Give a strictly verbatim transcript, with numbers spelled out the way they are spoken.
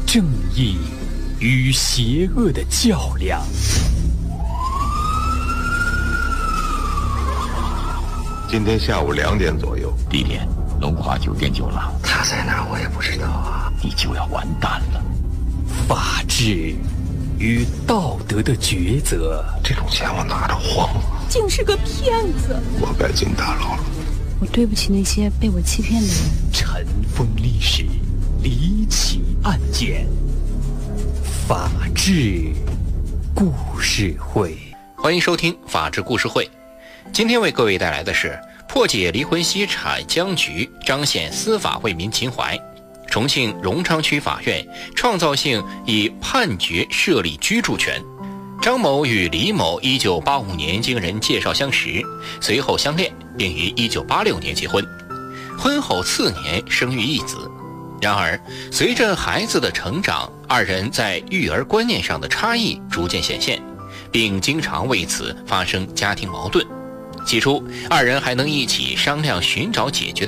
正义与邪恶的较量。 今天下午两点左右， 地点龙华酒店酒廊。 他在哪儿我也不知道啊， 你就要完蛋了。 法治与道德的抉择， 这种钱我拿着慌了， 竟是个骗子！ 我该进大牢了。 我对不起那些被我欺骗的人。 尘封历史，离奇案件，法治故事会。 欢迎收听法治故事会。今天为各位带来的是破解离婚析产僵局，彰显司法为民情怀。重庆荣昌区法院创造性以判决设立居住权。张某与李某一九八五年经人介绍相识，随后相恋，并于一九八六年结婚。婚后次年生育一子。然而随着孩子的成长，二人在育儿观念上的差异逐渐显现，并经常为此发生家庭矛盾。起初二人还能一起商量寻找解决